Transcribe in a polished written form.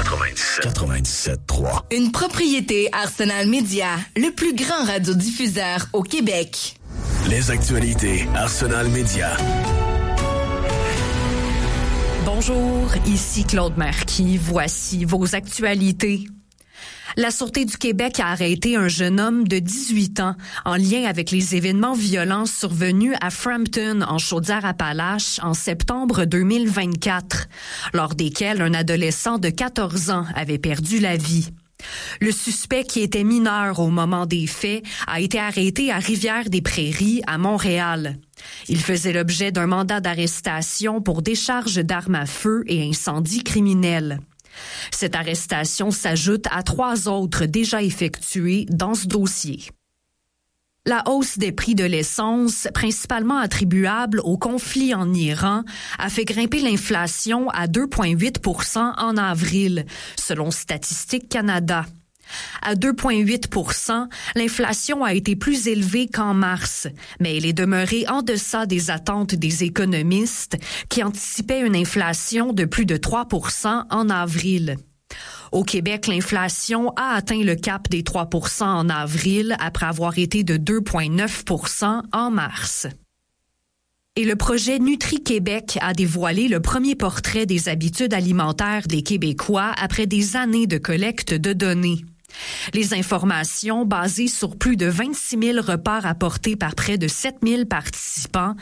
97.3. Une propriété Arsenal Media, le plus grand radiodiffuseur au Québec. Les actualités Arsenal Media. Bonjour, ici Claude Marquis. Voici vos actualités. La Sûreté du Québec a arrêté un jeune homme de 18 ans en lien avec les événements violents survenus à Frampton, en Chaudière-Appalaches, en septembre 2024, lors desquels un adolescent de 14 ans avait perdu la vie. Le suspect, qui était mineur au moment des faits, a été arrêté à Rivière-des-Prairies, à Montréal. Il faisait l'objet d'un mandat d'arrestation pour décharge d'armes à feu et incendie criminel. Cette arrestation s'ajoute à 3 autres déjà effectuées dans ce dossier. La hausse des prix de l'essence, principalement attribuable au conflit en Iran, a fait grimper l'inflation à 2,8 % en avril, selon Statistique Canada. À 2,8 %, l'inflation a été plus élevée qu'en mars, mais elle est demeurée en deçà des attentes des économistes qui anticipaient une inflation de plus de 3 % en avril. Au Québec, l'inflation a atteint le cap des 3 % en avril après avoir été de 2,9 % en mars. Et le projet Nutri-Québec a dévoilé le premier portrait des habitudes alimentaires des Québécois après des années de collecte de données. Les informations, basées sur plus de 26 000 repas rapportés par près de 7 000 participants,